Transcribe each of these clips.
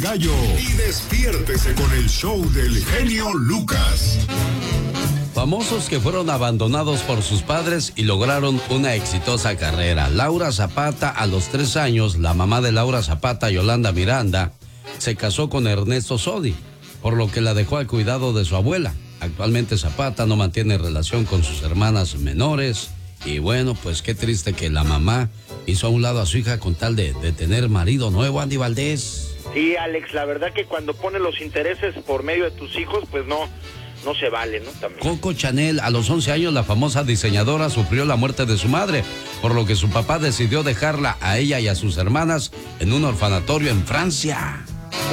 gallo y despiértese con el show del genio Lucas. Famosos que fueron abandonados por sus padres y lograron una exitosa carrera. Laura Zapata, a los 3 años, la mamá de Laura Zapata, Yolanda Miranda, se casó con Ernesto Sodi, por lo que la dejó al cuidado de su abuela. Actualmente Zapata no mantiene relación con sus hermanas menores. Y bueno, pues qué triste que la mamá hizo a un lado a su hija con tal de tener marido nuevo, Andy Valdés. Sí, Alex, la verdad que cuando pones los intereses por medio de tus hijos, pues no se vale, ¿no? También. Coco Chanel, a los 11 años, la famosa diseñadora sufrió la muerte de su madre, por lo que su papá decidió dejarla a ella y a sus hermanas en un orfanatorio en Francia.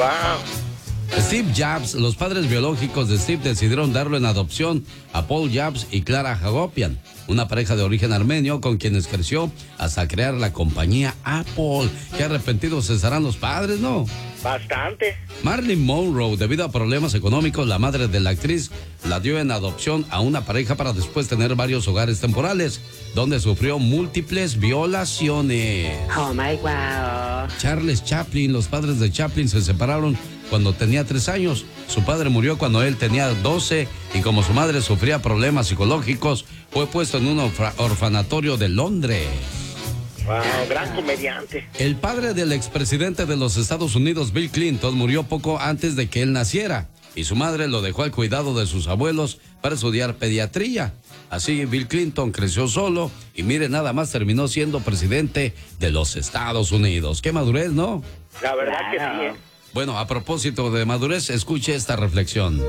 ¡Wow! Steve Jobs, los padres biológicos de Steve decidieron darlo en adopción a Paul Jobs y Clara Hagopian, una pareja de origen armenio con quienes creció hasta crear la compañía Apple. Qué arrepentidos estarán los padres, ¿no? Bastante. Marilyn Monroe, debido a problemas económicos, la madre de la actriz la dio en adopción a una pareja para después tener varios hogares temporales, donde sufrió múltiples violaciones. Oh my wow. Charles Chaplin, los padres de Chaplin se separaron cuando tenía 3 años. Su padre murió cuando él tenía 12 y como su madre sufría problemas psicológicos, fue puesto en un orfanatorio de Londres. Wow, gran comediante. El padre del expresidente de los Estados Unidos, Bill Clinton, murió poco antes de que él naciera y su madre lo dejó al cuidado de sus abuelos para estudiar pediatría. Así Bill Clinton creció solo y mire, nada más terminó siendo presidente de los Estados Unidos. ¡Qué madurez!, ¿no? La verdad que sí, Bueno, a propósito de madurez, escuche esta reflexión.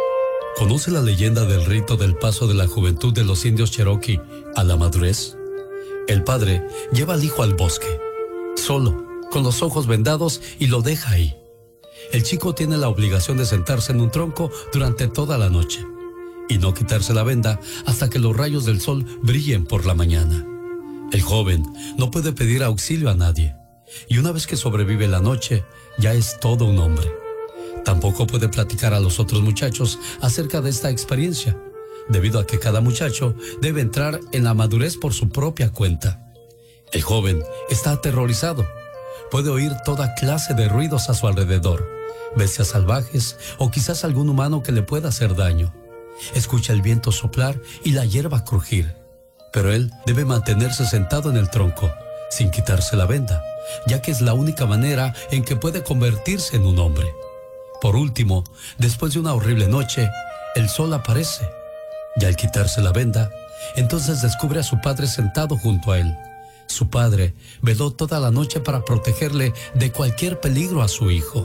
¿Conoce la leyenda del rito del paso de la juventud de los indios Cherokee a la madurez? El padre lleva al hijo al bosque, solo, con los ojos vendados, y lo deja ahí. El chico tiene la obligación de sentarse en un tronco durante toda la noche y no quitarse la venda hasta que los rayos del sol brillen por la mañana. El joven no puede pedir auxilio a nadie y una vez que sobrevive la noche, ya es todo un hombre. Tampoco puede platicar a los otros muchachos acerca de esta experiencia, debido a que cada muchacho debe entrar en la madurez por su propia cuenta. El joven está aterrorizado. Puede oír toda clase de ruidos a su alrededor, bestias salvajes o quizás algún humano que le pueda hacer daño. Escucha el viento soplar y la hierba crujir, pero él debe mantenerse sentado en el tronco, sin quitarse la venda, ya que es la única manera en que puede convertirse en un hombre. Por último, después de una horrible noche, el sol aparece. Y al quitarse la venda, entonces descubre a su padre sentado junto a él. Su padre veló toda la noche para protegerle de cualquier peligro a su hijo.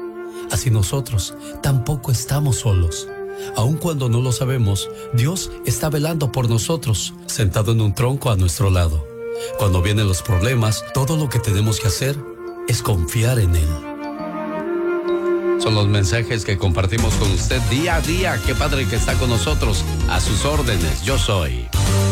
Así nosotros tampoco estamos solos. Aun cuando no lo sabemos, Dios está velando por nosotros, sentado en un tronco a nuestro lado. Cuando vienen los problemas, todo lo que tenemos que hacer es confiar en Él. Son los mensajes que compartimos con usted día a día. Qué padre que está con nosotros. A sus órdenes, yo soy